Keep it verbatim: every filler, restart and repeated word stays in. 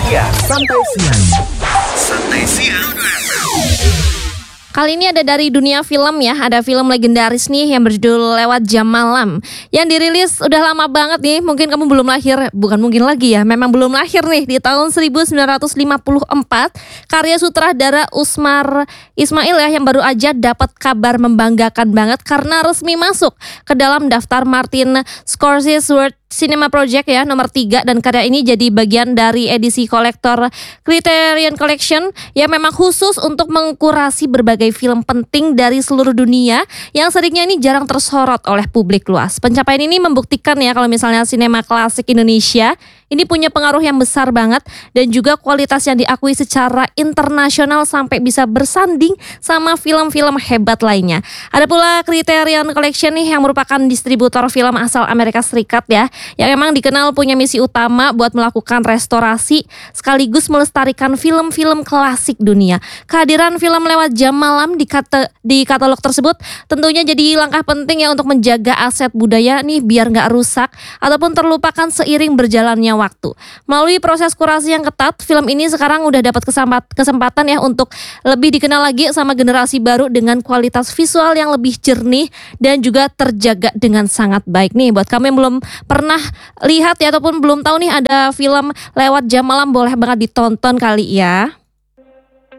Iya, santai siang. Santai siang. Kali ini ada dari dunia film ya, ada film legendaris nih yang berjudul Lewat Jam Malam yang dirilis udah lama banget nih, mungkin kamu belum lahir, bukan mungkin lagi ya, memang belum lahir nih di tahun seribu sembilan ratus lima puluh empat, karya sutradara Usmar Ismail ya yang baru aja dapat kabar membanggakan banget karena resmi masuk ke dalam daftar Martin Scorsese World Cinema Project ya nomor tiga, dan karya ini jadi bagian dari edisi kolektor Criterion Collection yang memang khusus untuk mengkurasi berbagai film penting dari seluruh dunia yang seringnya ini jarang tersorot oleh publik luas. Pencapaian ini membuktikan ya kalau misalnya sinema klasik Indonesia ini punya pengaruh yang besar banget dan juga kualitas yang diakui secara internasional sampai bisa bersanding sama film-film hebat lainnya. Ada pula Criterion Collection nih yang merupakan distributor film asal Amerika Serikat ya, yang emang dikenal punya misi utama buat melakukan restorasi sekaligus melestarikan film-film klasik dunia. Kehadiran film Lewat Jam Malam di, kate, di katalog tersebut tentunya jadi langkah penting ya untuk menjaga aset budaya nih biar gak rusak ataupun terlupakan seiring berjalannya waktu. Melalui proses kurasi yang ketat, film ini sekarang udah dapat kesempatan ya untuk lebih dikenal lagi sama generasi baru dengan kualitas visual yang lebih jernih dan juga terjaga dengan sangat baik nih. Buat kamu yang belum pernah lihat ya ataupun belum tahu nih ada film Lewat Jam Malam, boleh banget ditonton kali ya.